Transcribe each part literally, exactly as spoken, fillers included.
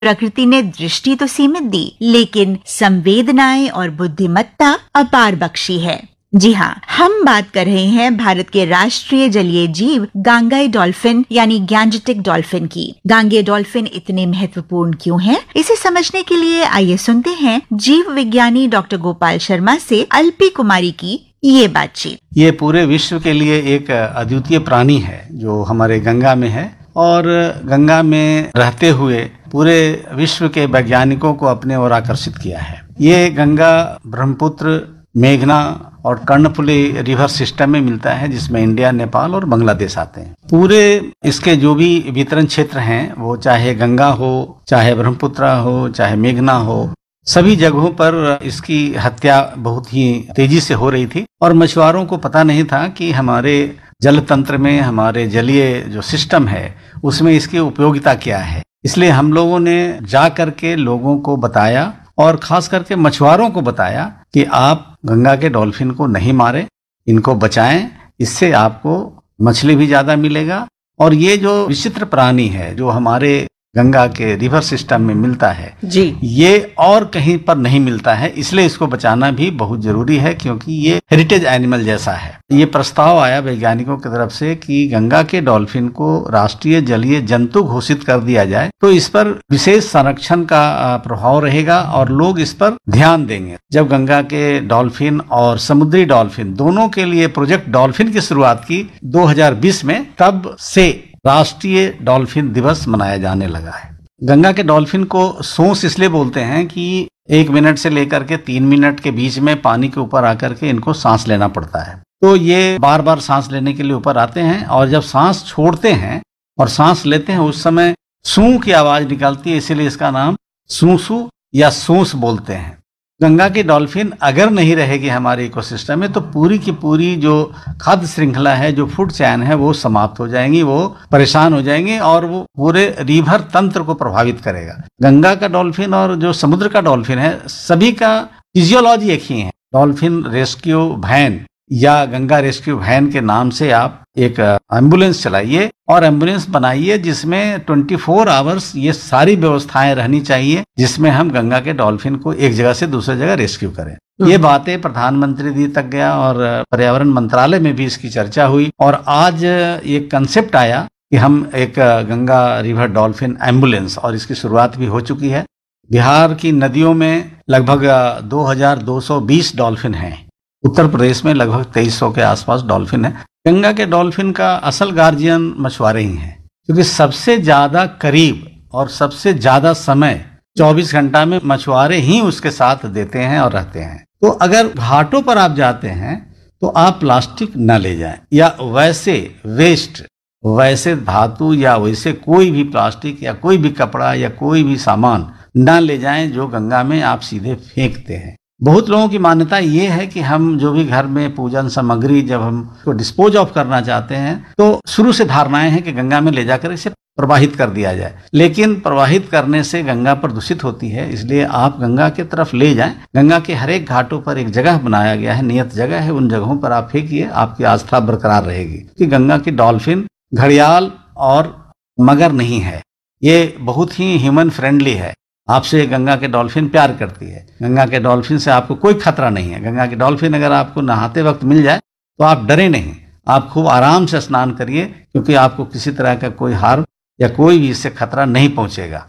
प्रकृति ने दृष्टि तो सीमित दी, लेकिन संवेदनाएं और बुद्धिमत्ता अपार बख्शी है। जी हाँ, हम बात कर रहे हैं भारत के राष्ट्रीय जलीय जीव गांगेय डॉल्फिन यानी गैंजेटिक डॉल्फिन की। गांगेय डॉल्फिन इतने महत्वपूर्ण क्यों हैं? इसे समझने के लिए आइए सुनते हैं जीव विज्ञानी डॉक्टर गोपाल शर्मा से अल्पी कुमारी की ये बातचीत। ये पूरे विश्व के लिए एक अद्वितीय प्राणी है जो हमारे गंगा में है और गंगा में रहते हुए पूरे विश्व के वैज्ञानिकों को अपने ओर आकर्षित किया है। ये गंगा, ब्रह्मपुत्र, मेघना और कर्णफुली रिवर सिस्टम में मिलता है, जिसमें इंडिया, नेपाल और बांग्लादेश आते हैं। पूरे इसके जो भी वितरण क्षेत्र हैं, वो चाहे गंगा हो, चाहे ब्रह्मपुत्र हो, चाहे मेघना हो, सभी जगहों पर इसकी हत्या बहुत ही तेजी से हो रही थी और मछुआरों को पता नहीं था कि हमारे जल तंत्र में, हमारे जलीय जो सिस्टम है, उसमें इसकी उपयोगिता क्या है। इसलिए हम लोगों ने जा करके लोगों को बताया और खास करके मछुआरों को बताया कि आप गंगा के डॉल्फिन को नहीं मारें, इनको बचाएं, इससे आपको मछली भी ज्यादा मिलेगा। और ये जो विचित्र प्राणी है जो हमारे गंगा के रिवर सिस्टम में मिलता है जी, ये और कहीं पर नहीं मिलता है, इसलिए इसको बचाना भी बहुत जरूरी है, क्योंकि ये हेरिटेज एनिमल जैसा है। ये प्रस्ताव आया वैज्ञानिकों की तरफ से कि गंगा के डॉल्फिन को राष्ट्रीय जलीय जंतु घोषित कर दिया जाए, तो इस पर विशेष संरक्षण का प्रभाव रहेगा और लोग इस पर ध्यान देंगे। जब गंगा के डॉल्फिन और समुद्री डॉल्फिन दोनों के लिए प्रोजेक्ट डॉल्फिन की शुरुआत की दो हज़ार बीस में, तब से राष्ट्रीय डॉल्फिन दिवस मनाया जाने लगा है। गंगा के डॉल्फिन को सोंस इसलिए बोलते हैं कि एक मिनट से लेकर के तीन मिनट के बीच में पानी के ऊपर आकर के इनको सांस लेना पड़ता है। तो ये बार बार सांस लेने के लिए ऊपर आते हैं और जब सांस छोड़ते हैं और सांस लेते हैं उस समय सू की आवाज निकलती है, इसीलिए इसका नाम सूसू या सोंस बोलते हैं। गंगा की डॉल्फिन अगर नहीं रहेगी हमारे इकोसिस्टम में, तो पूरी की पूरी जो खाद्य श्रृंखला है, जो फूड चैन है, वो समाप्त हो जाएंगी, वो परेशान हो जाएंगी और वो पूरे रिवर तंत्र को प्रभावित करेगा। गंगा का डॉल्फिन और जो समुद्र का डॉल्फिन है, सभी का फिजियोलॉजी एक ही है। डॉल्फिन रेस्क्यू वैन या गंगा रेस्क्यू वैन के नाम से आप एक एम्बुलेंस चलाइए और एम्बुलेंस बनाइए जिसमें चौबीस आवर्स ये सारी व्यवस्थाएं रहनी चाहिए, जिसमें हम गंगा के डॉल्फिन को एक जगह से दूसरी जगह रेस्क्यू करें। ये बातें प्रधानमंत्री जी तक गया और पर्यावरण मंत्रालय में भी इसकी चर्चा हुई और आज एक कंसेप्ट आया कि हम एक गंगा रिवर डॉल्फिन एम्बुलेंस, और इसकी शुरुआत भी हो चुकी है। बिहार की नदियों में लगभग दो हज़ार दो सौ बीस डॉल्फिन हैं। उत्तर प्रदेश में लगभग तेईस सौ के आसपास डॉल्फिन है। गंगा के डॉल्फिन का असल गार्जियन मछुआरे ही हैं, क्योंकि सबसे ज्यादा करीब और सबसे ज्यादा समय चौबीस घंटा में मछुआरे ही उसके साथ देते हैं और रहते हैं। तो अगर घाटों पर आप जाते हैं तो आप प्लास्टिक न ले जाएं या वैसे वेस्ट, वैसे धातु या वैसे कोई भी प्लास्टिक या कोई भी कपड़ा या कोई भी सामान न ले जाएं जो गंगा में आप सीधे फेंकते हैं। बहुत लोगों की मान्यता ये है कि हम जो भी घर में पूजन सामग्री जब हम को डिस्पोज ऑफ करना चाहते हैं, तो शुरू से धारणाएं हैं कि गंगा में ले जाकर इसे प्रवाहित कर दिया जाए, लेकिन प्रवाहित करने से गंगा प्रदूषित होती है। इसलिए आप गंगा की तरफ ले जाएं। गंगा के हर एक घाटों पर एक जगह बनाया गया है, नियत जगह है, उन जगहों पर आप फेंकिए, आपकी आस्था बरकरार रहेगी। कि गंगा की डॉल्फिन घड़ियाल और मगर नहीं है, ये बहुत ही ह्यूमन फ्रेंडली है। आपसे गंगा के डॉल्फिन प्यार करती है। गंगा के डॉल्फिन से आपको कोई खतरा नहीं है। गंगा की डॉल्फिन अगर आपको नहाते वक्त मिल जाए तो आप डरे नहीं, आप खूब आराम से स्नान करिए, क्योंकि आपको किसी तरह का कोई हार्म या कोई भी इससे खतरा नहीं पहुंचेगा।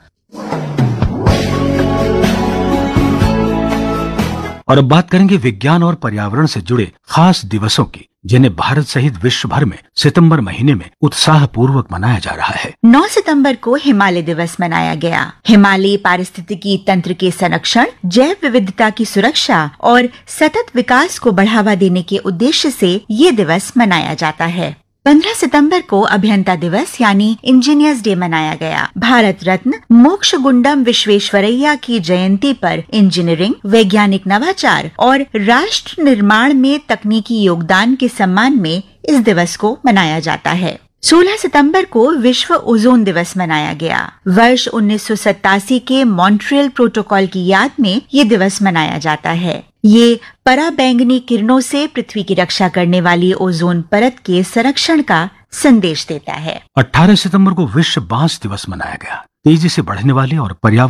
और अब बात करेंगे विज्ञान और पर्यावरण से जुड़े खास दिवसों की, जिन्हें भारत सहित विश्व भर में सितंबर महीने में उत्साह पूर्वक मनाया जा रहा है। नौ सितंबर को हिमालय दिवस मनाया गया। हिमालयी पारिस्थितिकी तंत्र के संरक्षण, जैव विविधता की सुरक्षा और सतत विकास को बढ़ावा देने के उद्देश्य से ये दिवस मनाया जाता है। पंद्रह सितंबर को अभियंता दिवस यानी इंजीनियर्स डे मनाया गया। भारत रत्न मोक्षगुंडम विश्वेश्वरैया की जयंती पर इंजीनियरिंग, वैज्ञानिक नवाचार और राष्ट्र निर्माण में तकनीकी योगदान के सम्मान में इस दिवस को मनाया जाता है। सोलह सितंबर को विश्व ओजोन दिवस मनाया गया। वर्ष उन्नीस सौ सत्तासी के मॉन्ट्रियल प्रोटोकॉल की याद में ये दिवस मनाया जाता है। ये पराबैंगनी किरणों से पृथ्वी की रक्षा करने वाली ओजोन परत के संरक्षण का संदेश देता है। अठारह सितंबर को विश्व बांस दिवस मनाया गया। तेजी से बढ़ने वाले और पर्यावरण